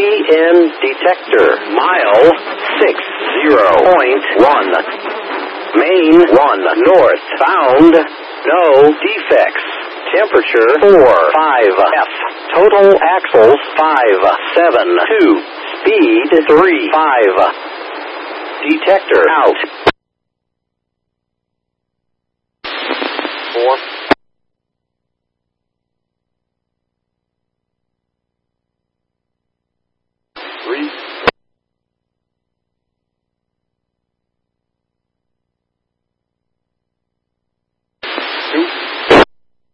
PN detector. Mile 60.1. Main 1 north. Found no defects. Temperature 4.5 F. Total axles 5.72. Speed 3.5. Detector out. 4. 3.